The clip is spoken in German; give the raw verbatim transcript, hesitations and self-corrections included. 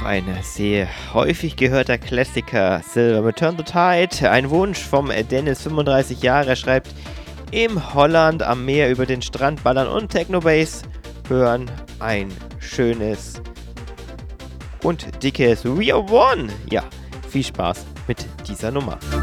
auch ein sehr häufig gehörter Klassiker, Silver Return the Tide. Ein Wunsch vom Dennis, fünfunddreißig Jahre. Er schreibt, im Holland am Meer über den Strand ballern und Technobase hören. Ein schönes und dickes We Are One. Ja, viel Spaß mit dieser Nummer.